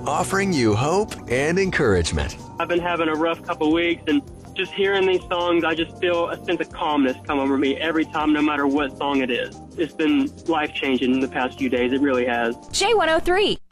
offering you hope and encouragement. I've been having a rough couple weeks, and just hearing these songs, I just feel a sense of calmness come over me every time, no matter what song it is. It's been life-changing in the past few days. It really has. J103.